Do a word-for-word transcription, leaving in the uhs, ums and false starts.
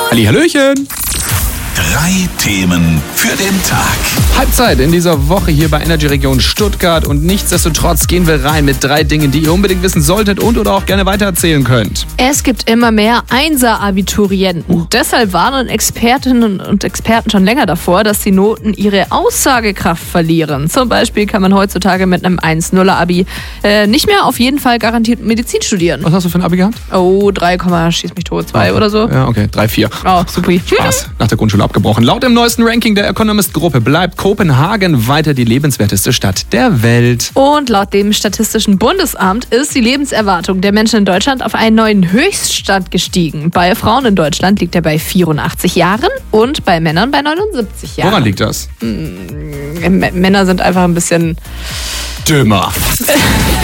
Hallihallöchen! Drei Themen für den Tag. Halbzeit in dieser Woche hier bei Energy Region Stuttgart und nichtsdestotrotz gehen wir rein mit drei Dingen, die ihr unbedingt wissen solltet und oder auch gerne weitererzählen könnt. Es gibt immer mehr Einser-Abiturienten. Uh. Deshalb warnen Expertinnen und Experten schon länger davor, dass die Noten ihre Aussagekraft verlieren. Zum Beispiel kann man heutzutage mit einem eins Komma null-Abi äh, nicht mehr auf jeden Fall garantiert Medizin studieren. Was hast du für ein Abi gehabt? Oh, drei, schieß mich tot, zwei okay. oder so. Ja, okay, drei, vier. Oh, super. Spaß. Nach der Grundschule abgebrochen. Laut dem neuesten Ranking der Economist-Gruppe bleibt Kopenhagen weiter die lebenswerteste Stadt der Welt. Und laut dem Statistischen Bundesamt ist die Lebenserwartung der Menschen in Deutschland auf einen neuen Höchststand gestiegen. Bei Frauen in Deutschland liegt er bei vierundachtzig Jahren und bei Männern bei neunundsiebzig Jahren. Woran liegt das? M- Männer sind einfach ein bisschen dümmer.